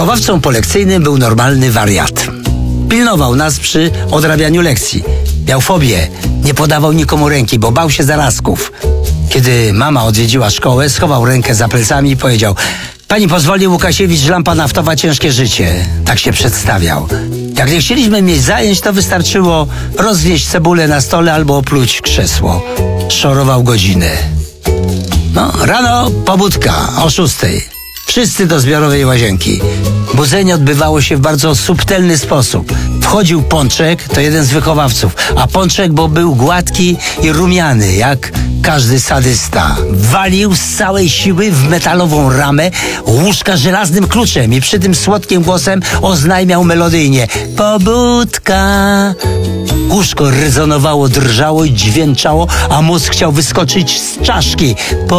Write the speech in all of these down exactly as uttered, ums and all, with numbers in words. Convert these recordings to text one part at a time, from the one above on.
Wychowawcą polekcyjnym był normalny wariat. Pilnował nas przy odrabianiu lekcji. Miał fobię, nie podawał nikomu ręki, bo bał się zarazków. Kiedy mama odwiedziła szkołę, schował rękę za plecami i powiedział: pani pozwoli, Łukasiewicz, lampa naftowa, ciężkie życie. Tak się przedstawiał. Jak nie chcieliśmy mieć zajęć, to wystarczyło rozwieść cebulę na stole albo opluć krzesło. Szorował godzinę. No, rano pobudka o szóstej. Wszyscy do zbiorowej łazienki. Budzenie odbywało się w bardzo subtelny sposób. Wchodził Pączek, to jeden z wychowawców, a Pączek, bo był gładki i rumiany, jak każdy sadysta. Walił z całej siły w metalową ramę łóżka żelaznym kluczem i przy tym słodkim głosem oznajmiał melodyjnie: pobudka. Łóżko rezonowało, drżało i dźwięczało, a mózg chciał wyskoczyć z czaszki.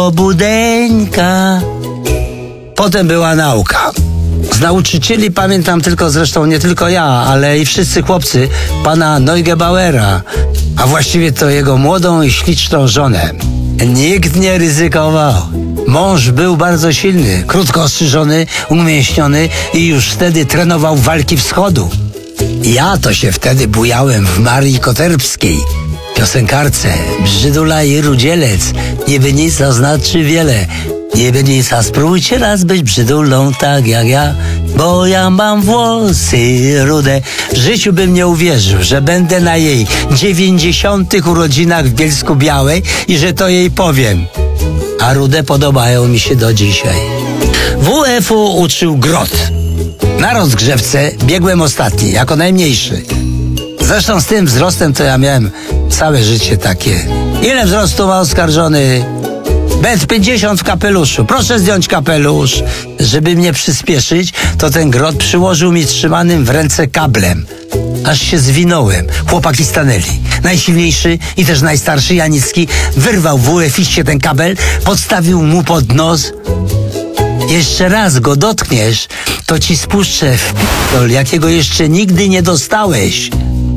Pobudeńka. Potem była nauka. Z nauczycieli pamiętam tylko, zresztą nie tylko ja, ale i wszyscy chłopcy, pana Neugebauera, a właściwie to jego młodą i śliczną żonę. Nikt nie ryzykował. Mąż był bardzo silny, krótko ostrzyżony, umięśniony i już wtedy trenował walki wschodu. Ja to się wtedy bujałem w Marii Koterbskiej, piosenkarce: brzydula i rudzielec, niby nic, a znaczy wiele. Niby nic, a spróbujcie raz być brzydulą tak jak ja, bo ja mam włosy rude. W życiu bym nie uwierzył, że będę na jej dziewięćdziesiątych urodzinach w Bielsku Białej i że to jej powiem. A rude podobają mi się do dzisiaj. W U F u uczył Grot. Na rozgrzewce biegłem ostatni, jako najmniejszy. Zresztą z tym wzrostem to ja miałem całe życie takie. Ile wzrostu ma oskarżony? metr pięćdziesiąt w kapeluszu. Proszę zdjąć kapelusz. Żeby mnie przyspieszyć, to ten Grot przyłożył mi trzymanym w ręce kablem. Aż się zwinąłem. Chłopaki stanęli. Najsilniejszy i też najstarszy, Janicki, wyrwał w uefiście ten kabel, podstawił mu pod nos. Jeszcze raz go dotkniesz, to ci spuszczę w p***ol, jakiego jeszcze nigdy nie dostałeś.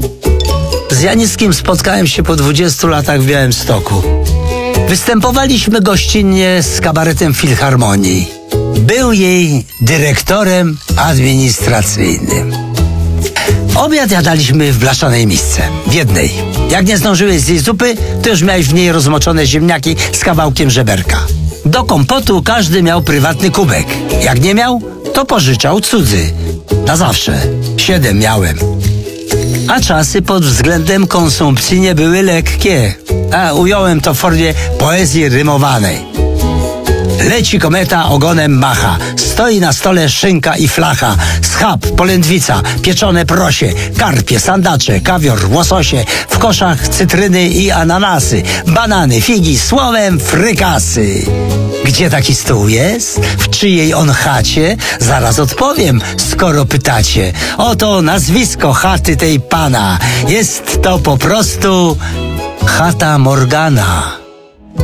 Z Janickim spotkałem się po dwudziestu latach w Białymstoku. Występowaliśmy gościnnie z kabaretem Filharmonii. Był jej dyrektorem administracyjnym. Obiad jadaliśmy w blaszanej misce, w jednej. Jak nie zdążyłeś zjeść zupy, to już miałeś w niej rozmoczone ziemniaki z kawałkiem żeberka. Do kompotu każdy miał prywatny kubek. Jak nie miał, to pożyczał cudzy. Na zawsze. Siedem miałem. A czasy pod względem konsumpcji nie były lekkie. A ująłem to w formie poezji rymowanej. Leci kometa, ogonem macha. Stoi na stole szynka i flacha. Schab, polędwica, pieczone prosie, karpie, sandacze, kawior, łososie. W koszach cytryny i ananasy, banany, figi, słowem frykasy. Gdzie taki stół jest? W czyjej on chacie? Zaraz odpowiem, skoro pytacie. Oto nazwisko chaty tej pana. Jest to po prostu chata Morgana.